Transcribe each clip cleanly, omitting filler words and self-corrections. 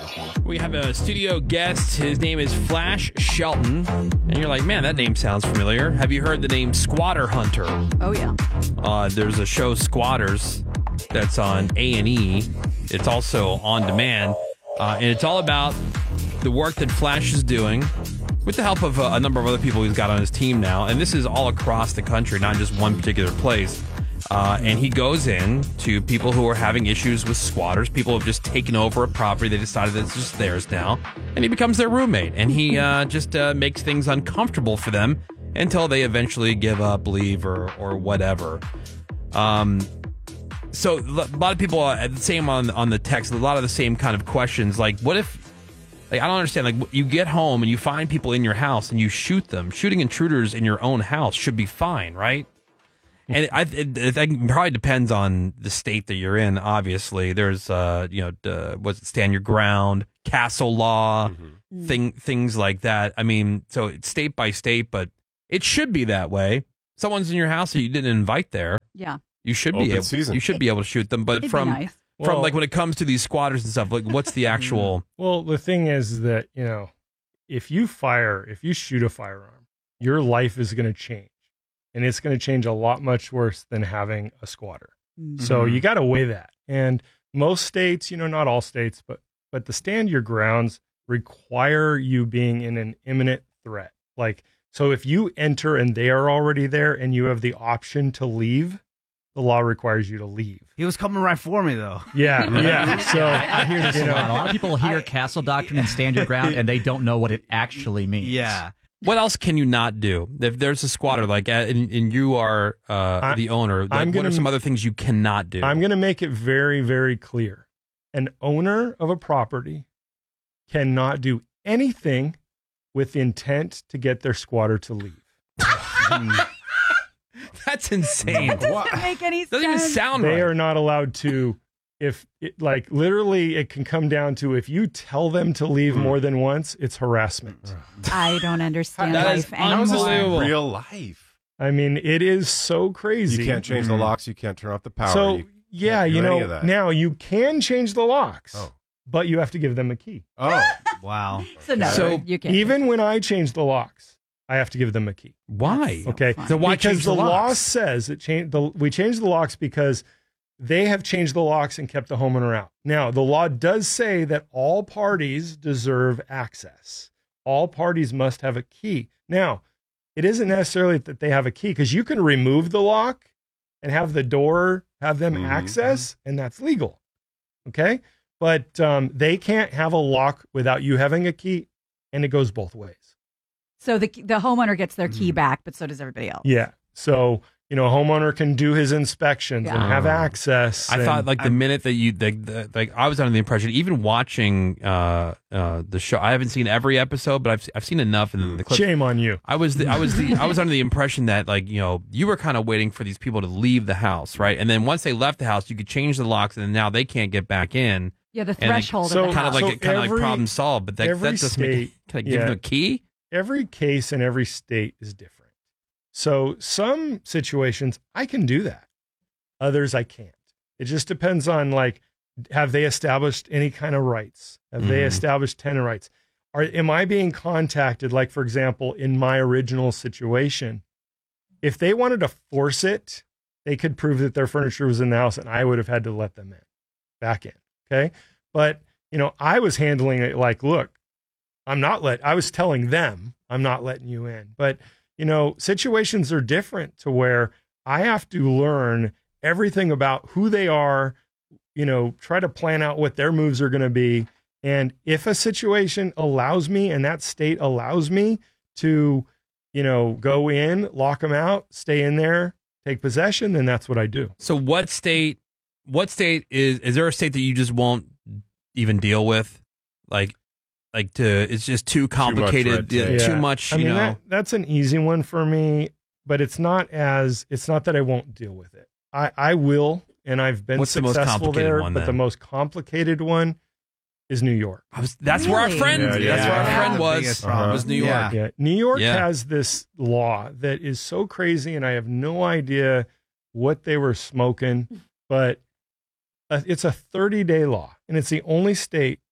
We have a studio guest. His name is Flash Shelton. And you're like, man, that name sounds familiar. Have you heard the name Squatter Hunter? Oh, yeah. There's a show, Squatters, that's on A&E. It's also on demand. And it's all about the work that Flash is doing with the help of a number of other people he's got on his team now. And this is all across the country, not just one particular place. And he goes in to people who are having issues with squatters. People have just taken over a property. They decided that it's just theirs now. And he becomes their roommate. And he just makes things uncomfortable for them until they eventually give up, leave, or whatever. So a lot of people, the same on the text, a lot of the same kind of questions. Like, what if, like, I don't understand. Like, you get home and you find people in your house and you shoot them. Shooting intruders in your own house should be fine, right? And it probably depends on the state that you're in. Obviously, there's what's it, stand your ground, castle law, things like that. I mean, so it's state by state, but it should be that way. Someone's in your house that you didn't invite there. Yeah, you should be able. You should be able to shoot them. But it'd be nice. From like when it comes to these squatters and stuff, like what's the actual? Well, the thing is that if you shoot a firearm, your life is going to change. And it's going to change a lot much worse than having a squatter. Mm-hmm. So you got to weigh that. And most states, not all states, but the stand your grounds require you being in an imminent threat. Like, so if you enter and they are already there and you have the option to leave, the law requires you to leave. He was coming right for me, though. Yeah. So I hear this a lot. A lot of people hear castle doctrine and stand your ground, and they don't know what it actually means. Yeah. What else can you not do if there's a squatter and you are the owner? What are some other things you cannot do? I'm going to make it very, very clear. An owner of a property cannot do anything with the intent to get their squatter to leave. That's insane. That doesn't make any sense. Doesn't even sound right. They are not allowed to. Literally, it can come down to if you tell them to leave more than once, it's harassment. I don't understand That life is anymore. unbelievable. Real life. I mean, it is so crazy. You can't change the locks. You can't turn off the power. So, you can't do any of that. now you can change the locks, but you have to give them a key. Oh, wow. So you can't. Even when I change the locks, I have to give them a key. Why? Okay. So why because change the the law locks? says we changed the locks because they have changed the locks and kept the homeowner out. Now, the law does say that all parties deserve access. All parties must have a key. Now, it isn't necessarily that they have a key, because you can remove the lock and have the door have them access, and that's legal. Okay? But they can't have a lock without you having a key, and it goes both ways. So the homeowner gets their key back, but so does everybody else. Yeah. So a homeowner can do his inspections and have access. I thought the minute that you I was under the impression, even watching the show, I haven't seen every episode, but I've seen enough in the clips. Shame on you. I was under the impression that you were kind of waiting for these people to leave the house, right? And then once they left the house, you could change the locks, and then now they can't get back in. Yeah, the threshold of the kind of house. like problem solved. But that doesn't make. Can I give them a key? Every case in every state is different. So some situations I can do that. Others I can't. It just depends on, have they established any kind of rights? Have they established tenant rights? Am I being contacted? Like, for example, in my original situation, if they wanted to force it, they could prove that their furniture was in the house and I would have had to let them back in. Okay. But, I was handling it like, look, I was telling them I'm not letting you in. But, situations are different to where I have to learn everything about who they are, try to plan out what their moves are going to be. And if a situation allows me and that state allows me to, go in, lock them out, stay in there, take possession, then that's what I do. So what state is there a state that you just won't even deal with? It's just too complicated, too much, that's an easy one for me, but it's not that I won't deal with it. I will, and I've been successful there, but the most complicated one is New York. That's where our friend was New York. Yeah. New York has this law that is so crazy, and I have no idea what they were smoking, but it's a 30-day law, and it's the only state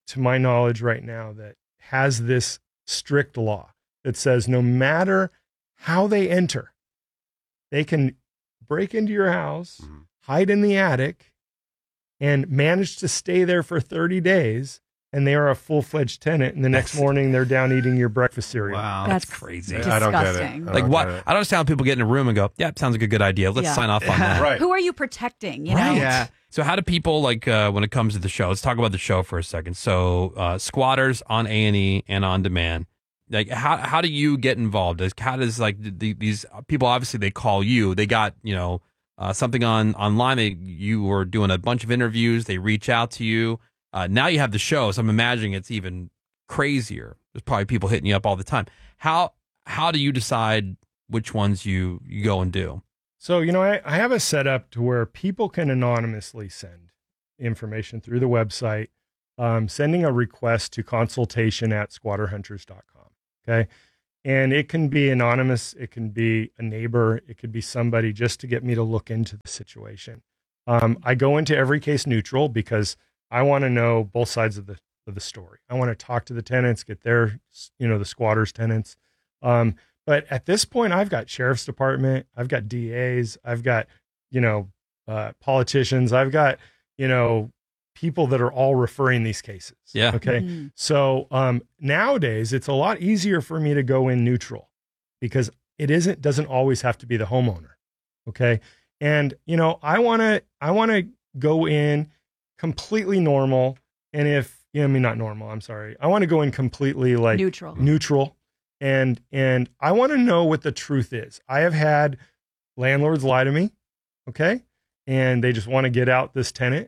to my knowledge right now, that has this strict law that says no matter how they enter, they can break into your house, hide in the attic, and manage to stay there for 30 days. And they are a full-fledged tenant. And the next morning, they're down eating your breakfast cereal. Wow. That's crazy. I don't get it. Disgusting. Like what? I don't understand how people get in a room and go, "Yeah, sounds like a good idea. Let's sign off on that." Right. Who are you protecting? You know? Right. Yeah. So how do people when it comes to the show? Let's talk about the show for a second. So Squatters on A&E and on demand. Like how do you get involved? How does these people, obviously they call you. They got something online. You were doing a bunch of interviews. They reach out to you. Now you have the show, so I'm imagining it's even crazier. There's probably people hitting you up all the time. How do you decide which ones you go and do? So, I have a setup to where people can anonymously send information through the website, sending a request to consultation@squatterhunters.com. Okay. And it can be anonymous. It can be a neighbor. It could be somebody just to get me to look into the situation. I go into every case neutral because I want to know both sides of the story. I want to talk to the tenants, get their, the squatters' tenants. But at this point, I've got sheriff's department, I've got DAs, I've got, politicians, I've got, people that are all referring these cases. Yeah. Okay. Mm-hmm. So nowadays, it's a lot easier for me to go in neutral because it doesn't always have to be the homeowner. Okay. And, I want to go in completely normal. And not normal, I'm sorry. I want to go in completely neutral. And I want to know what the truth is. I have had landlords lie to me. Okay. And they just want to get out this tenant.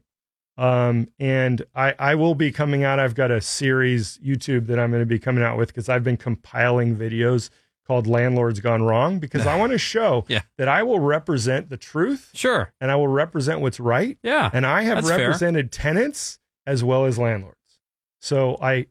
And I will be coming out. I've got a series YouTube that I'm going to be coming out with because I've been compiling videos called Landlords Gone Wrong because I want to show that I will represent the truth. Sure. And I will represent what's right. Yeah. And I have represented tenants as well as landlords. So they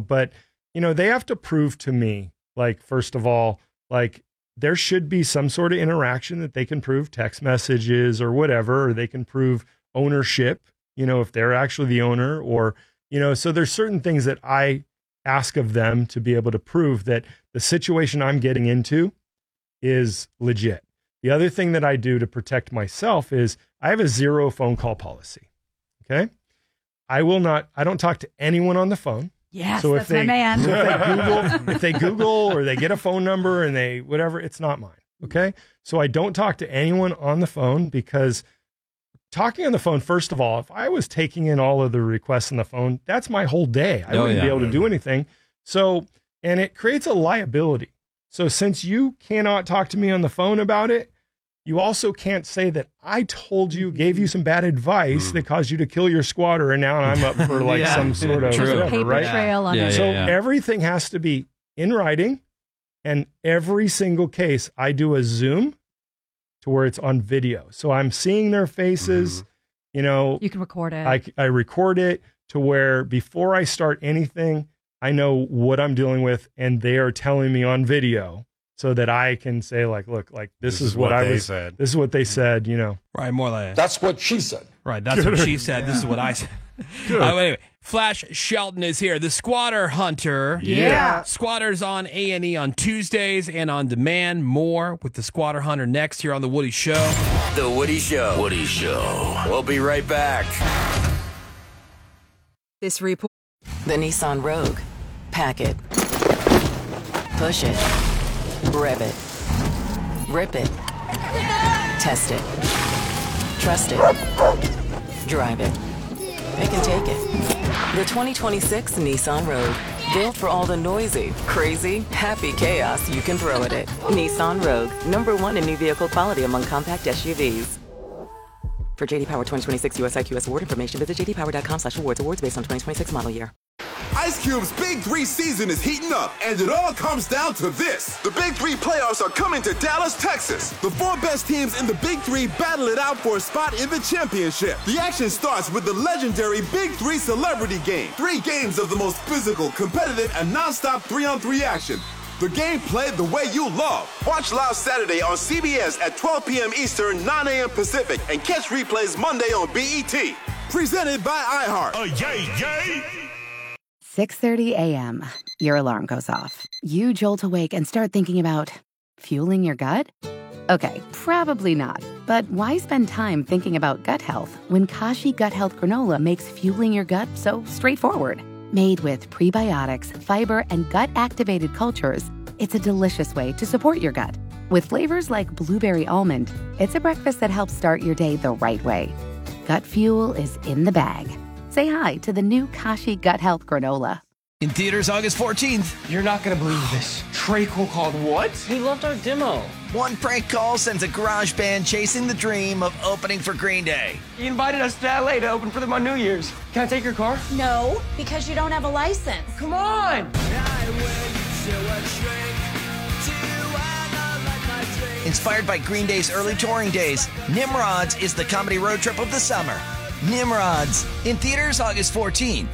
have to prove to me, first of all, there should be some sort of interaction that they can prove, text messages or whatever, or they can prove ownership, if they're actually the owner or, so there's certain things that I ask of them to be able to prove that the situation I'm getting into is legit. The other thing that I do to protect myself is I have a 0 phone call policy. Okay. I don't talk to anyone on the phone. Yes, so that's my man. So if they Google or they get a phone number and they, whatever, it's not mine. Okay. So I don't talk to anyone on the phone because talking on the phone, first of all, if I was taking in all of the requests on the phone, that's my whole day. I wouldn't be able to do anything. So, and it creates a liability. So since you cannot talk to me on the phone about it, you also can't say that I told you, gave you some bad advice that caused you to kill your squatter, and now I'm up for some sort of whatever, paper right? trail on it. So everything has to be in writing, and every single case I do a Zoom to where it's on video. So I'm seeing their faces, you can record it. I record it to where before I start anything, I know what I'm dealing with, and they are telling me on video. So that I can say, look, this is what I was said. This is what they said, Right, more like that's what she said. Right, that's what she said. This is what I said. Anyway, Flash Shelton is here, the Squatter Hunter. Yeah. Squatters on A&E on Tuesdays and on demand. More with the Squatter Hunter next here on The Woody Show. The Woody Show. Woody Show. We'll be right back. This report. The Nissan Rogue. Pack it. Push it. Rev it. Rip it. Test it. Trust it. Drive it. Pick and take it. The 2026 Nissan Rogue. Built for all the noisy, crazy, happy chaos you can throw at it. Nissan Rogue. #1 in new vehicle quality among compact SUVs. For JD Power 2026 US IQS award information, visit jdpower.com/awards. Awards based on 2026 model year. Ice Cube's Big 3 season is heating up, and it all comes down to this. The Big 3 playoffs are coming to Dallas, Texas. The 4 best teams in the Big 3 battle it out for a spot in the championship. The action starts with the legendary Big 3 Celebrity Game. 3 games of the most physical, competitive, and non-stop 3-on-3 action. The game played the way you love. Watch live Saturday on CBS at 12 p.m. Eastern, 9 a.m. Pacific, and catch replays Monday on BET. Presented by iHeart. Yay, yay! 6:30 a.m. Your alarm goes off. You jolt awake and start thinking about fueling your gut? Okay, probably not. But why spend time thinking about gut health when Kashi Gut Health Granola makes fueling your gut so straightforward? Made with prebiotics, fiber, and gut-activated cultures, it's a delicious way to support your gut. With flavors like blueberry almond, it's a breakfast that helps start your day the right way. Gut fuel is in the bag. Say hi to the new Kashi Gut Health Granola. In theaters August 14th. You're not going to believe this. Trey Cole called what? He loved our demo. One prank call sends a garage band chasing the dream of opening for Green Day. He invited us to LA to open for them on New Year's. Can I take your car? No, because you don't have a license. Come on! Inspired by Green Day's early touring days, Nimrods is the comedy road trip of the summer. Nimrods, in theaters August 14th.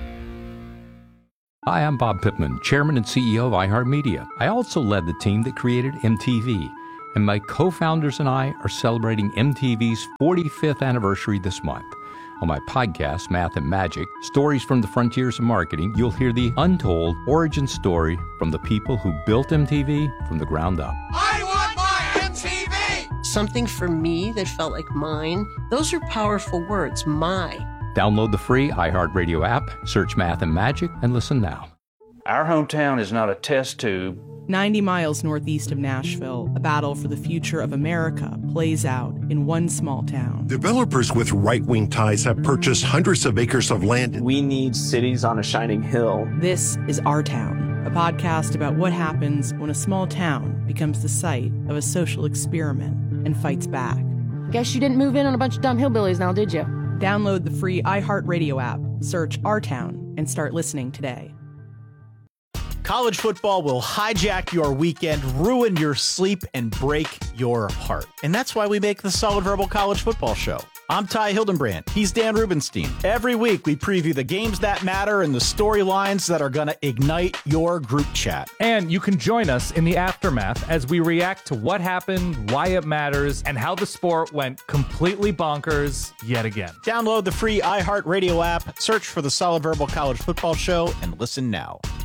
Hi, I'm Bob Pittman, Chairman and CEO of iHeartMedia. I also led the team that created MTV, and my co-founders and I are celebrating MTV's 45th anniversary this month. On my podcast, Math and Magic, Stories from the Frontiers of Marketing, you'll hear the untold origin story from the people who built MTV from the ground up. I want my MTV! Something for me that felt like mine. Those are powerful words, my. Download the free iHeartRadio app, search Math and Magic, and listen now. Our hometown is not a test tube. 90 miles northeast of Nashville, a battle for the future of America plays out in one small town. Developers with right-wing ties have purchased hundreds of acres of land. We need cities on a shining hill. This is Our Town, a podcast about what happens when a small town becomes the site of a social experiment and fights back. Guess you didn't move in on a bunch of dumb hillbillies now, did you? Download the free iHeartRadio app, search Our Town, and start listening today. College football will hijack your weekend, ruin your sleep, and break your heart. And that's why we make the Solid Verbal College Football Show. I'm Ty Hildenbrand. He's Dan Rubenstein. Every week, we preview the games that matter and the storylines that are going to ignite your group chat. And you can join us in the aftermath as we react to what happened, why it matters, and how the sport went completely bonkers yet again. Download the free iHeartRadio app, search for the Solid Verbal College Football Show, and listen now.